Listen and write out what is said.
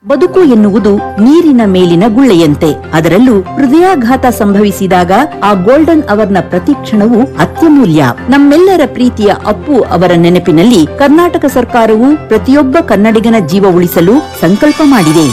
ಬದುಕು ಎನ್ನುವುದು ನೀರಿನ ಮೇಲಿನ ಗುಳ್ಳೆಯಂತೆ. ಅದರಲ್ಲೂ ಹೃದಯಾಘಾತ ಸಂಭವಿಸಿದಾಗ ಆ ಗೋಲ್ಡನ್ ಅವರ್ನ ಪ್ರತಿಕ್ಷಣವು ಅತ್ಯಮೂಲ್ಯ. ನಮ್ಮೆಲ್ಲರ ಪ್ರೀತಿಯ ಅಪ್ಪು ಅವರ ನೆನಪಿನಲ್ಲಿ ಕರ್ನಾಟಕ ಸರ್ಕಾರವು ಪ್ರತಿಯೊಬ್ಬ ಕನ್ನಡಿಗನ ಜೀವ ಉಳಿಸಲು ಸಂಕಲ್ಪ ಮಾಡಿದೆ.